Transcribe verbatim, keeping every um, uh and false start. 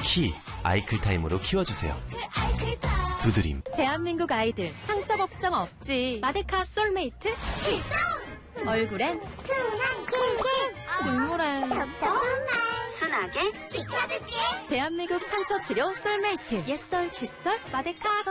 키 아이클타임으로 키워주세요. 두드림. 대한민국 아이들 상처 걱정 없지. 마데카 솔메이트 출동! 얼굴엔 순한 킬킬 중물엔 톡톡한 말 순하게 지켜줄게. 대한민국 상처 치료 솔메이트. 옛설, 칫솔, 마데카.